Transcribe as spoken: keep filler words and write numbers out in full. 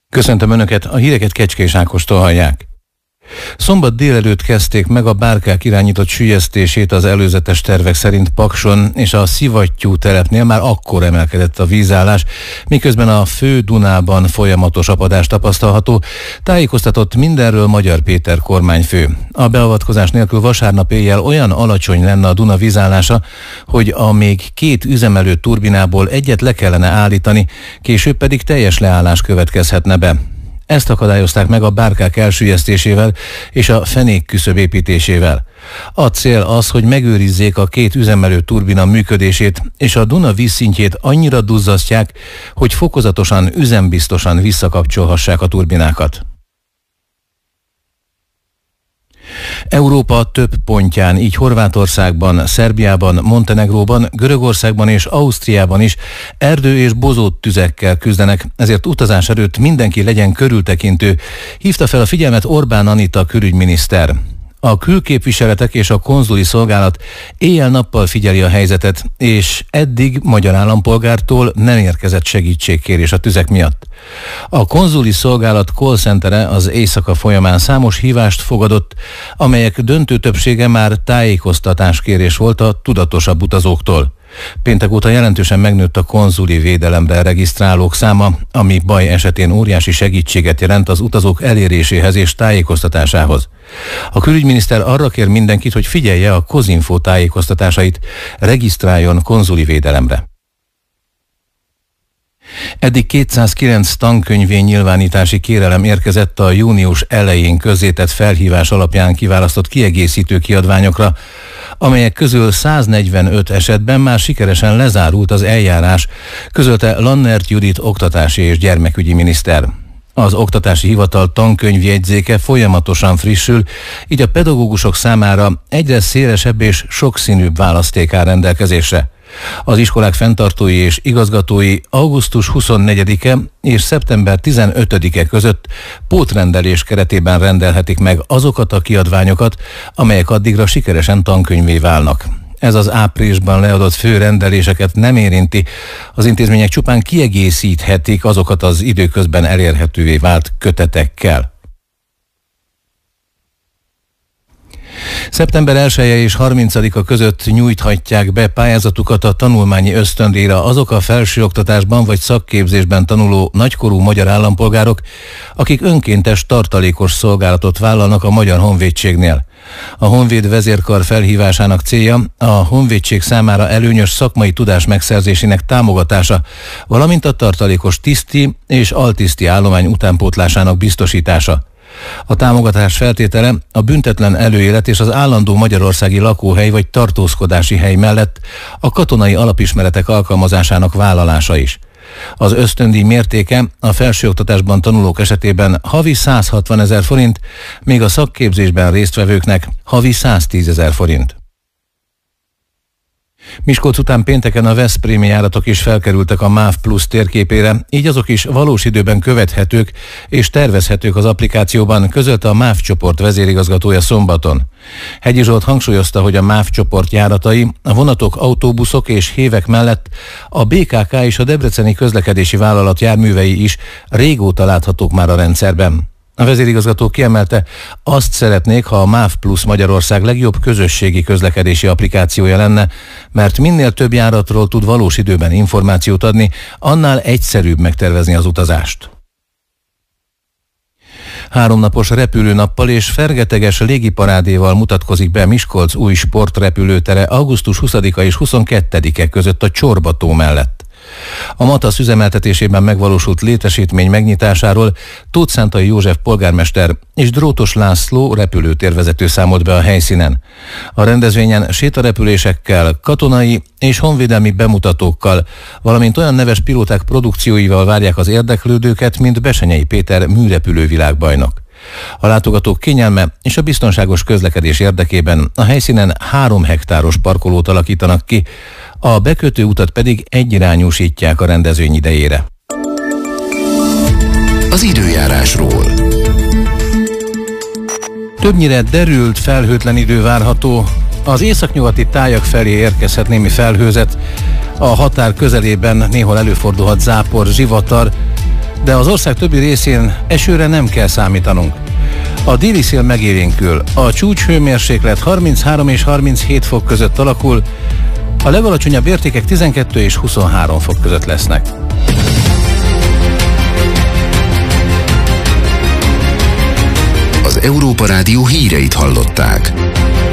Köszöntöm Önöket, a híreket Kecskés Ákostól hallják. Szombat délelőtt kezdték meg a bárkák irányított süllyesztését az előzetes tervek szerint Pakson, és a Szivattyú telepnél már akkor emelkedett a vízállás, miközben a Fő Dunában folyamatos apadás tapasztalható, tájékoztatott mindenről Magyar Péter kormányfő. A beavatkozás nélkül vasárnap éjjel olyan alacsony lenne a Duna vízállása, hogy a még két üzemelő turbinából egyet le kellene állítani, később pedig teljes leállás következhetne be. Ezt akadályozták meg a bárkák elsüllyesztésével és a fenékküszöb építésével. A cél az, hogy megőrizzék a két üzemelő turbina működését, és a Duna vízszintjét annyira duzzasztják, hogy fokozatosan, üzembiztosan visszakapcsolhassák a turbinákat. Európa több pontján, így Horvátországban, Szerbiában, Montenegróban, Görögországban és Ausztriában is erdő- és bozóttüzekkel küzdenek, ezért utazás előtt mindenki legyen körültekintő, hívta fel a figyelmet Orbán Anita külügyminiszter. A külképviseletek és a konzuli szolgálat éjjel-nappal figyeli a helyzetet, és eddig magyar állampolgártól nem érkezett segítségkérés a tüzek miatt. A konzuli szolgálat call centere az éjszaka folyamán számos hívást fogadott, amelyek döntő többsége már tájékoztatáskérés volt a tudatosabb utazóktól. Péntek óta jelentősen megnőtt a konzuli védelemre regisztrálók száma, ami baj esetén óriási segítséget jelent az utazók eléréséhez és tájékoztatásához. A külügyminiszter arra kér mindenkit, hogy figyelje a Kozinfo tájékoztatásait, regisztráljon konzuli védelemre. Eddig kétszázkilenc tankönyvény nyilvánítási kérelem érkezett a június elején közzétett felhívás alapján kiválasztott kiegészítő kiadványokra, amelyek közül száznegyvenöt esetben már sikeresen lezárult az eljárás, közölte Lannert Judit oktatási és gyermekügyi miniszter. Az oktatási hivatal tankönyvjegyzéke folyamatosan frissül, így a pedagógusok számára egyre szélesebb és sokszínűbb választék áll rendelkezésre. Az iskolák fenntartói és igazgatói augusztus huszonnegyedike és szeptember tizenötödike között pótrendelés keretében rendelhetik meg azokat a kiadványokat, amelyek addigra sikeresen tankönyvvé válnak. Ez az áprilisban leadott főrendeléseket nem érinti, az intézmények csupán kiegészíthetik azokat az időközben elérhetővé vált kötetekkel. szeptember elseje és harmincadika között nyújthatják be pályázatukat a tanulmányi ösztöndíjra azok a felsőoktatásban vagy szakképzésben tanuló nagykorú magyar állampolgárok, akik önkéntes tartalékos szolgálatot vállalnak a Magyar Honvédségnél. A Honvéd vezérkar felhívásának célja a honvédség számára előnyös szakmai tudás megszerzésének támogatása, valamint a tartalékos tiszti és altiszti állomány utánpótlásának biztosítása. A támogatás feltétele a büntetlen előélet és az állandó magyarországi lakóhely vagy tartózkodási hely mellett a katonai alapismeretek alkalmazásának vállalása is. Az ösztöndíj mértéke a felsőoktatásban tanulók esetében havi százhatvanezer forint, míg a szakképzésben résztvevőknek havi száztízezer forint. Miskolc után pénteken a veszprémi járatok is felkerültek a MÁV Plus térképére, így azok is valós időben követhetők és tervezhetők az applikációban, közölte a MÁV csoport vezérigazgatója szombaton. Hegyi Zsolt hangsúlyozta, hogy a MÁV csoport járatai, a vonatok, autóbuszok és hévek mellett a bé ká ká és a Debreceni Közlekedési Vállalat járművei is régóta láthatók már a rendszerben. A vezérigazgató kiemelte, azt szeretnék, ha a MÁV Plus Magyarország legjobb közösségi közlekedési applikációja lenne, mert minél több járatról tud valós időben információt adni, annál egyszerűbb megtervezni az utazást. Háromnapos repülőnappal és fergeteges légiparádéval mutatkozik be Miskolc új sportrepülőtere augusztus huszadika és huszonkettedike között a Csorba-tó mellett. A MATASZ üzemeltetésében megvalósult létesítmény megnyitásáról Tóth Szántai József polgármester és Drótos László repülőtérvezető számolt be a helyszínen. A rendezvényen sétarepülésekkel, katonai és honvédelmi bemutatókkal, valamint olyan neves pilóták produkcióival várják az érdeklődőket, mint Besenyei Péter műrepülő világbajnok. A látogatók kényelme és a biztonságos közlekedés érdekében a helyszínen három hektáros parkolót alakítanak ki, a bekötő utat pedig egyirányúsítják a rendezvény idejére. Az időjárásról. Többnyire derült, felhőtlen idő várható. Az északnyugati tájak felé érkezhet némi felhőzet. A határ közelében néhol előfordulhat zápor, zsivatar. de az ország többi részén esőre nem kell számítanunk. A déli szél megélénkül, a csúcshőmérséklet harminchárom és harminchét fok között alakul, a legalacsonyabb értékek tizenkettő és huszonhárom fok között lesznek. Az Európa Rádió híreit hallották.